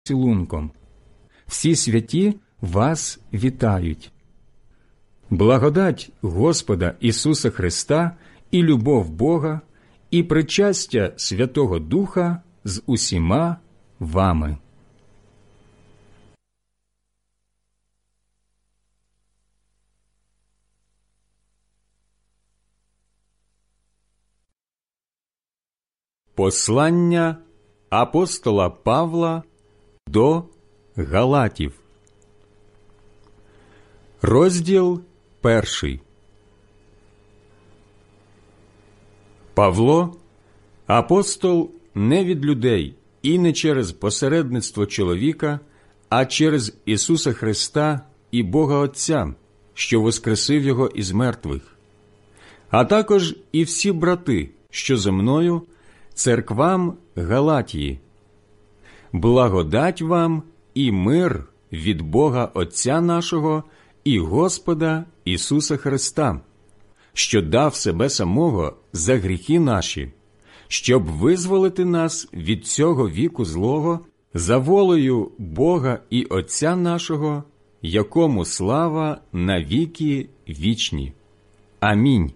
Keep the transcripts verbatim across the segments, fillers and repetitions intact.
цілунком. Всі святі вас вітають. Благодать Господа Ісуса Христа і любов Бога, і причастя Святого Духа з усіма вами. Послання апостола Павла до Галатів. Розділ перший. Павло, апостол не від людей і не через посередництво чоловіка, а через Ісуса Христа і Бога Отця, що воскресив Його із мертвих, а також і всі брати, що зо мною, церквам Галатії. Благодать вам і мир від Бога Отця нашого і Господа Ісуса Христа, що дав себе самого за гріхи наші, щоб визволити нас від цього віку злого за волею Бога і Отця нашого, якому слава на віки вічні. Амінь.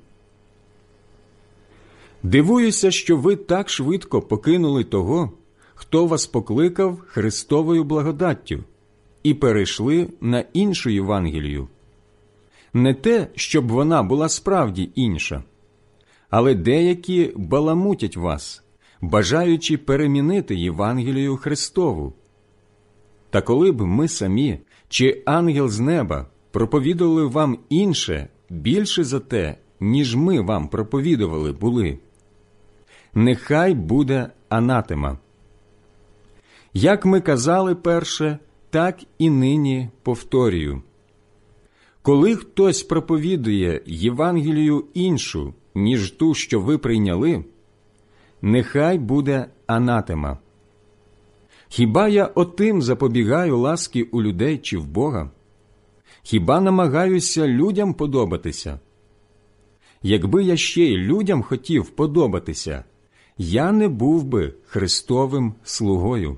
Дивуюся, що ви так швидко покинули того, хто вас покликав Христовою благодаттю, і перейшли на іншу Євангелію. Не те, щоб вона була справді інша, але деякі баламутять вас, бажаючи перемінити Євангелію Христову. Та коли б ми самі, чи ангел з неба, проповідували вам інше, більше за те, ніж ми вам проповідували були, нехай буде анатема. Як ми казали перше, так і нині повторюю. Коли хтось проповідує Євангелію іншу, ніж ту, що ви прийняли, нехай буде анатема. Хіба я отим запобігаю ласки у людей чи в Бога? Хіба намагаюся людям подобатися? Якби я ще й людям хотів подобатися, я не був би Христовим слугою.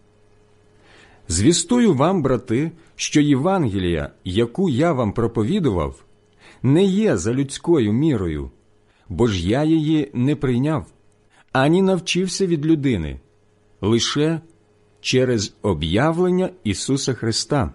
Звістую вам, брати, що Євангелія, яку я вам проповідував, не є за людською мірою, бо ж я її не прийняв, ані навчився від людини, лише через об'явлення Ісуса Христа.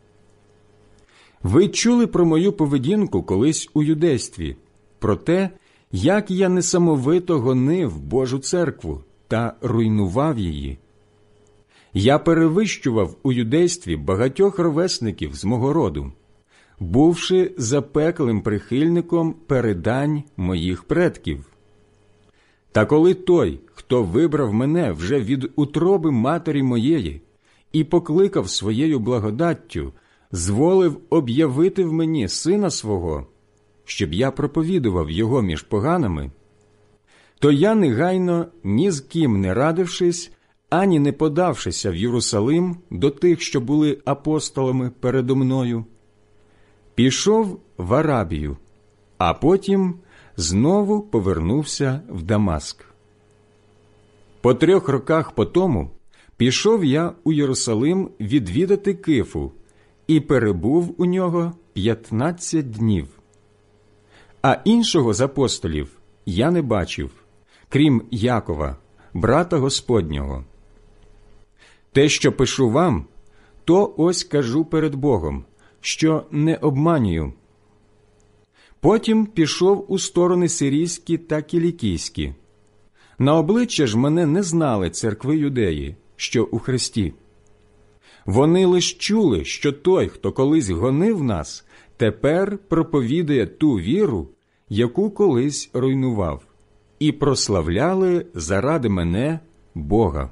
Ви чули про мою поведінку колись у юдействі, про те, як я несамовито гонив Божу церкву та руйнував її. Я перевищував у юдействі багатьох ровесників з мого роду, бувши запеклим прихильником передань моїх предків. Та коли той, хто вибрав мене вже від утроби матері моєї і покликав своєю благодаттю, зволив об'явити в мені сина свого, щоб я проповідував його між поганими, то я негайно, ні з ким не радившись, ані не подавшися в Єрусалим до тих, що були апостолами передо мною, пішов в Арабію, а потім знову повернувся в Дамаск. По трьох роках потому пішов я у Єрусалим відвідати Кифу і перебув у нього п'ятнадцять днів. А іншого з апостолів я не бачив, крім Якова, брата Господнього. Те, що пишу вам, то ось кажу перед Богом, що не обманюю. Потім пішов у сторони сирійські та кілікійські. На обличчя ж мене не знали церкви юдеї, що у Христі. Вони лиш чули, що той, хто колись гонив нас, тепер проповідує ту віру, яку колись руйнував, і прославляли заради мене Бога.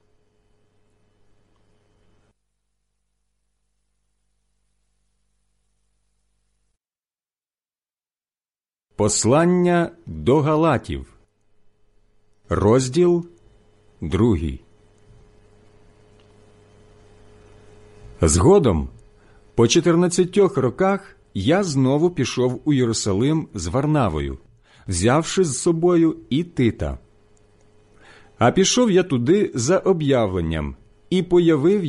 Послання до Галатів. Розділ другий. Згодом, по чотирнадцятьох роках, я знову пішов у Єрусалим з Варнавою, взявши з собою і Тита. А пішов я туди за об'явленням, і появив